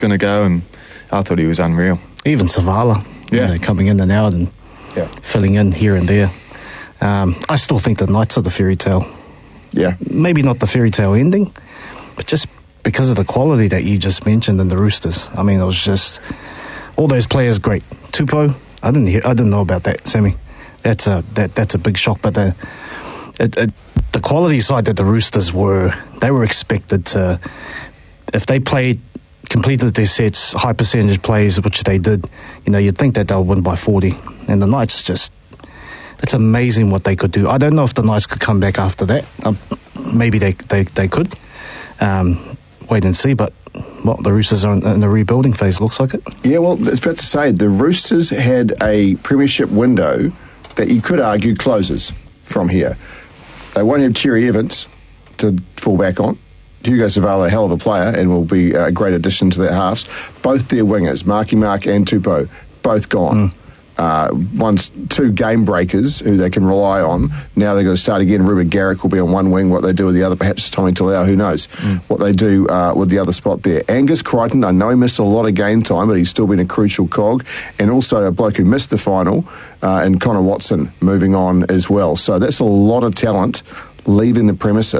going to go, and I thought he was unreal. Even Savala, coming in and out and filling in here and there. I still think the Knights are the fairy tale. Yeah. Maybe not the fairy tale ending, but just because of the quality that you just mentioned in the Roosters. I mean, it was just all those players great. Tupou, I didn't know about that, Sammy. That's a big shock. But the quality side that the Roosters were expected to, if they completed their sets, high percentage plays, which they did, you'd think that they'll win by 40. And the Knights it's amazing what they could do. I don't know if the Knights could come back after that. Maybe they could. Wait and see, but the Roosters are in a rebuilding phase, looks like it. Yeah, well, it's about to say, the Roosters had a premiership window that you could argue closes from here. They won't have Cherry Evans to fall back on. Hugo Savala, a hell of a player, and will be a great addition to their halves. Both their wingers, Marky Mark and Tupou, both gone. One's two game breakers who they can rely on. Now they're going to start again. Ruben Garrick will be on one wing. What they do with the other, perhaps Tommy Talau, who knows what they do with the other spot there. Angus Crichton, I know he missed a lot of game time, but he's still been a crucial cog. And also a bloke who missed the final, and Connor Watson moving on as well. So that's a lot of talent leaving the premises.